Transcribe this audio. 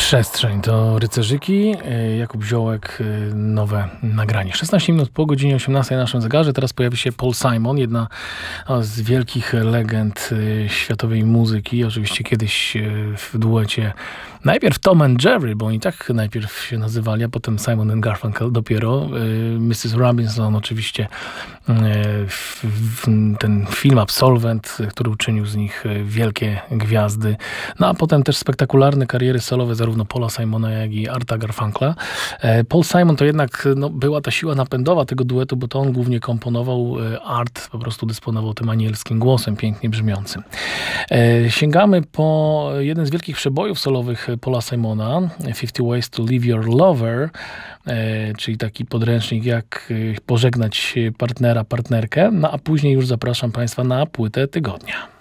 Przestrzeń to Rycerzyki, Jakub Ziołek, nowe nagranie. 16 minut po godzinie 18 na naszym zegarze. Teraz pojawi się Paul Simon, jedna z wielkich legend światowej muzyki. Oczywiście kiedyś w duecie najpierw Tom and Jerry, bo oni tak najpierw się nazywali, a potem Simon and Garfunkel dopiero. Mrs. Robinson oczywiście, ten film Absolvent, który uczynił z nich wielkie gwiazdy. No a potem też spektakularne kariery solowe zarówno Paula Simona, jak i Arta Garfunkla. Paul Simon to jednak była ta siła napędowa tego duetu, bo to on głównie komponował. Art po prostu dysponował tym anielskim głosem, pięknie brzmiącym. Sięgamy po jeden z wielkich przebojów solowych Paula Simona, 50 Ways to Leave Your Lover, czyli taki podręcznik, jak pożegnać partnera, partnerkę. No a później już zapraszam Państwa na płytę tygodnia.